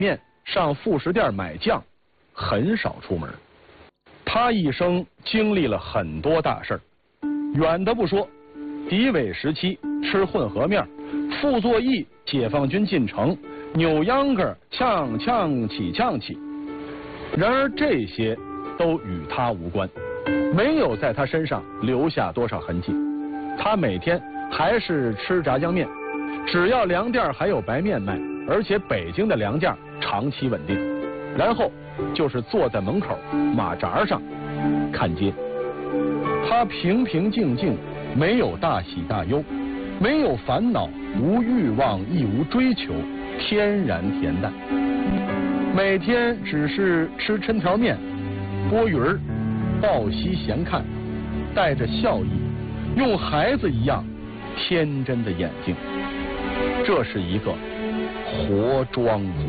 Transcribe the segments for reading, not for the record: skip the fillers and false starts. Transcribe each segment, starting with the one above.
面上副食店买酱，很少出门。他一生经历了很多大事儿，远的不说，敌伪时期吃混合面，傅作义解放军进城，扭秧歌呛起。然而这些都与他无关，没有在他身上留下多少痕迹。他每天还是吃炸酱面，只要粮店还有白面卖，而且北京的粮价长期稳定。然后就是坐在门口马扎上看街。他平平静静，没有大喜大忧，没有烦恼，无欲望，亦无追求，天然恬淡。每天只是吃抻条面，剥鱼儿，抱膝闲看，带着笑意，用孩子一样天真的眼睛。这是一个活庄子。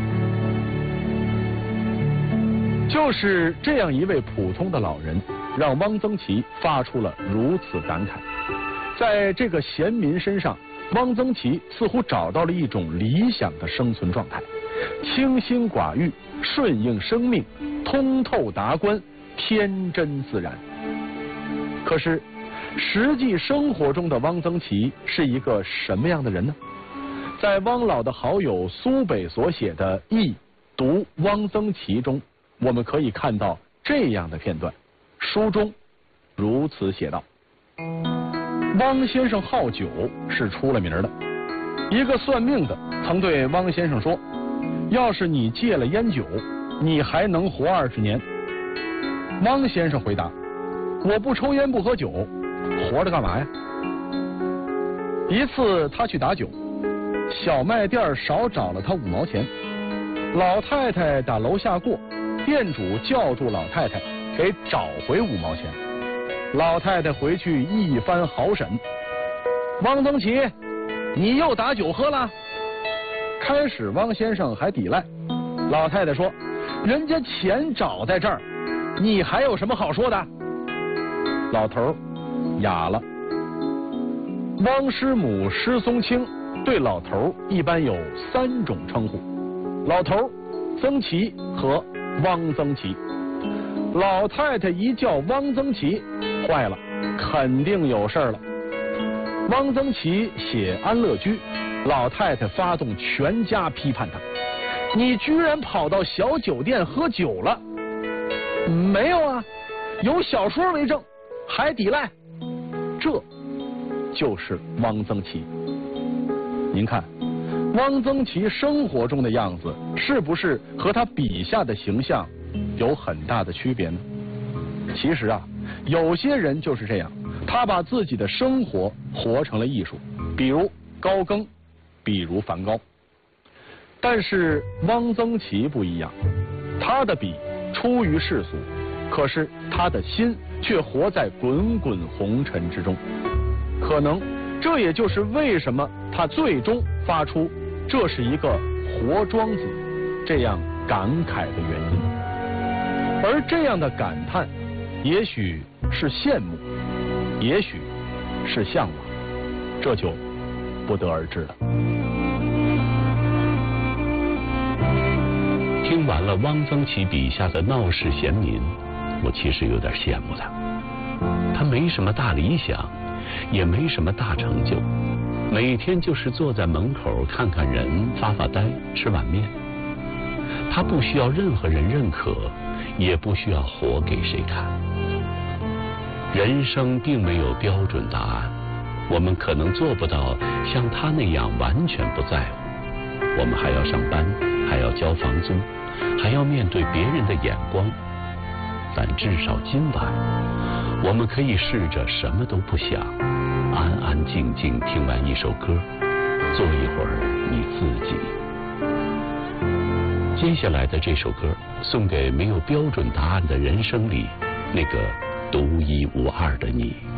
就是这样一位普通的老人，让汪曾祺发出了如此感慨。在这个闲民身上，汪曾祺似乎找到了一种理想的生存状态：清心寡欲，顺应生命，通透达观，天真自然。可是实际生活中的汪曾祺是一个什么样的人呢？在汪老的好友苏北所写的《忆读汪曾祺》中，我们可以看到这样的片段。书中如此写道：汪先生好酒是出了名的。一个算命的曾对汪先生说，要是你戒了烟酒，你还能活20年。汪先生回答，我不抽烟不喝酒，活着干嘛呀？一次他去打酒，小卖店少找了他5毛钱，老太太打楼下过，店主叫住老太太，给找回5毛钱。老太太回去一番好审，汪曾祺，你又打酒喝了？开始汪先生还抵赖，老太太说，人家钱找在这儿，你还有什么好说的？老头哑了。汪师母施松青对老头一般有3种称呼：老头、曾祺和汪曾祺。老太太一叫汪曾祺，坏了，肯定有事了。汪曾祺写《安乐居》，老太太发动全家批判他，你居然跑到小酒店喝酒了？没有啊，有小说为证，还抵赖。这就是汪曾祺。您看汪曾祺生活中的样子，是不是和他笔下的形象有很大的区别呢？其实啊，有些人就是这样，他把自己的生活活成了艺术，比如高更，比如梵高。但是汪曾祺不一样，他的笔出于世俗，可是他的心却活在滚滚红尘之中。可能这也就是为什么他最终发出这是一个活庄子这样感慨的原因。而这样的感叹，也许是羡慕，也许是向往，这就不得而知了。 听完了汪曾祺笔下的闹市闲民，我其实有点羡慕他。他没什么大理想，也没什么大成就，每天就是坐在门口看看人，发发呆，吃碗面。他不需要任何人认可，也不需要活给谁看。人生并没有标准答案，我们可能做不到像他那样完全不在乎。我们还要上班，还要交房租，还要面对别人的眼光。但至少今晚，我们可以试着什么都不想，安安静静听完一首歌，做一会儿你自己。接下来的这首歌送给没有标准答案的人生里那个独一无二的你。